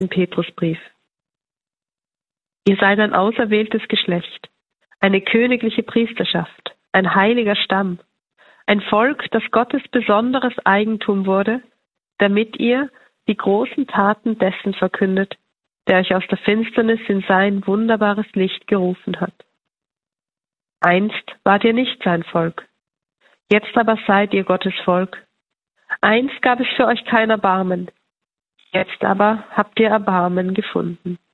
Im Petrusbrief. Ihr seid ein auserwähltes Geschlecht, eine königliche Priesterschaft, ein heiliger Stamm, ein Volk, das Gottes besonderes Eigentum wurde, damit ihr die großen Taten dessen verkündet, der euch aus der Finsternis in sein wunderbares Licht gerufen hat. Einst wart ihr nicht sein Volk, jetzt aber seid ihr Gottes Volk. Einst gab es für euch kein Erbarmen, jetzt aber habt ihr Erbarmen gefunden.